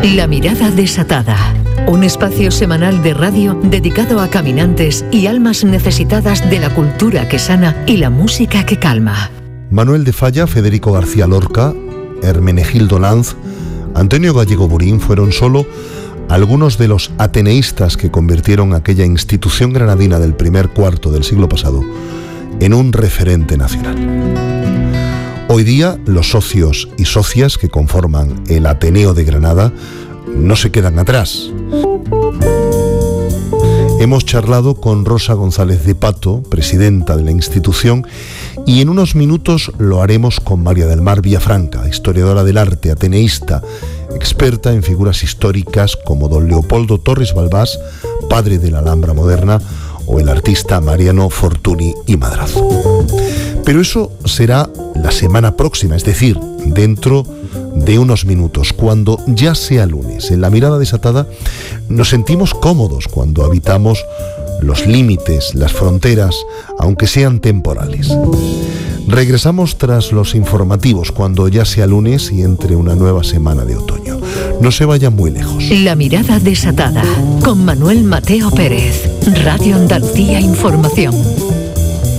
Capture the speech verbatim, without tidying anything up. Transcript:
La mirada desatada. Un espacio semanal de radio dedicado a caminantes y almas necesitadas de la cultura que sana y la música que calma. Manuel de Falla, Federico García Lorca, Hermenegildo Lanz, Antonio Gallego Burín fueron solo algunos de los ateneístas que convirtieron aquella institución granadina del primer cuarto del siglo pasado en un referente nacional. Hoy día, los socios y socias que conforman el Ateneo de Granada no se quedan atrás. Hemos charlado con Rosa González de Pato, presidenta de la institución, y en unos minutos lo haremos con María del Mar Villafranca, historiadora del arte, ateneísta, experta en figuras históricas como don Leopoldo Torres Balbás, padre de la Alhambra moderna, o el artista Mariano Fortuny y Madrazo. Pero eso será la semana próxima, es decir, dentro de unos minutos, cuando ya sea lunes. En La Mirada Desatada nos sentimos cómodos cuando habitamos los límites, las fronteras, aunque sean temporales. Regresamos tras los informativos cuando ya sea lunes y entre una nueva semana de otoño. No se vayan muy lejos. La Mirada Desatada, con Manuel Mateo Pérez, Radio Andalucía Información.